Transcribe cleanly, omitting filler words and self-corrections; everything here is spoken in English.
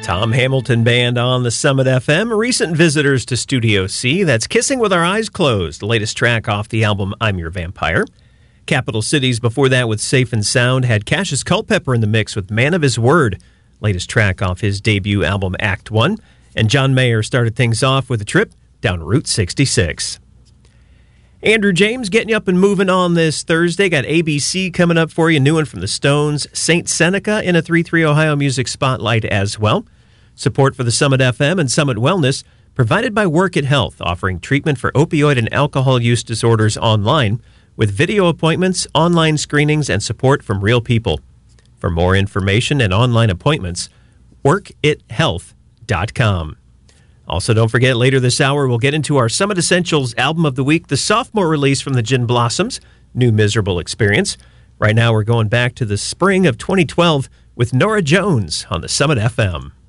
Tom Hamilton Band on the Summit FM. Recent visitors to Studio C. That's Kissing with Our Eyes Closed, the latest track off the album I'm Your Vampire. Capital Cities before that with Safe and Sound had Cassius Culpepper in the mix with Man of His Word, latest track off his debut album Act 1. And John Mayer started things off with a trip down Route 66. Andrew James getting you up and moving on this Thursday. Got ABC coming up for you, new one from the Stones. St. Seneca in a 3-3 Ohio Music Spotlight as well. Support for the Summit FM and Summit Wellness provided by Work It Health, offering treatment for opioid and alcohol use disorders online with video appointments, online screenings, and support from real people. For more information and online appointments, workithealth.com. Also, don't forget, later this hour, we'll get into our Summit Essentials Album of the Week, the sophomore release from the Gin Blossoms, New Miserable Experience. Right now, we're going back to the spring of 2012 with Norah Jones on the Summit FM.